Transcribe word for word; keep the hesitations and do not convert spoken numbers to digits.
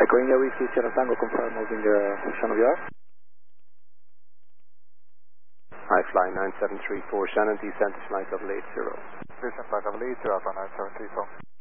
Echo India Whiskey Sierra Tango, confirm moving uh, Shannon V R. Hi, fly nine seven three four Shannon, descent to flight level eight zero. Descent flight level eight zero, Alpha nine seven three four.